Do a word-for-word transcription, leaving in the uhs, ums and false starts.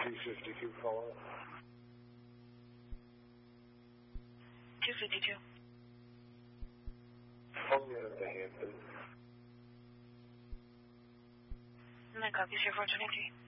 two fifty-two follow. two fifty-two. Phone you at the Hampton. And that copies your four twenty-three.